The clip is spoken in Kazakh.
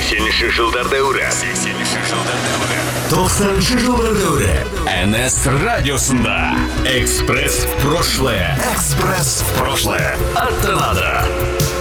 80-ші жылдар дәуірі. 90-ші жылдар дәуірі. НС радиосында. Экспресс в прошлое. Экспресс в прошлое. Аттанады.